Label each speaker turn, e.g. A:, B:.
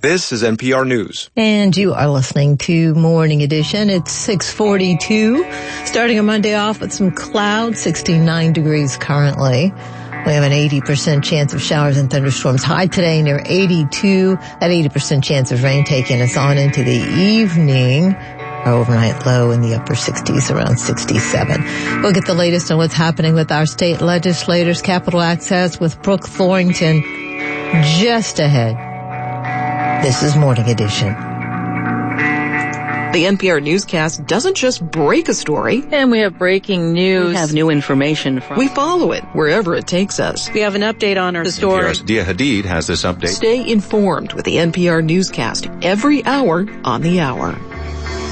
A: This is NPR News.
B: And you are listening to Morning Edition. It's 6:42. Starting a Monday off with some clouds, 69 degrees currently. We have an 80% chance of showers and thunderstorms. High today near 82. That 80% chance of rain taking us on into the evening. Our overnight low in the upper 60s, around 67. We'll get the latest on what's happening with our state legislators. Capitol Access with Brooke Thorrington just ahead. This is Morning Edition.
C: The NPR newscast doesn't just break a story.
D: And we have breaking news.
E: We have new information.
C: We follow it wherever it takes us.
D: We have an update on our story.
A: NPR's Dia Hadid has this update.
C: Stay informed with the NPR newscast every hour on the hour.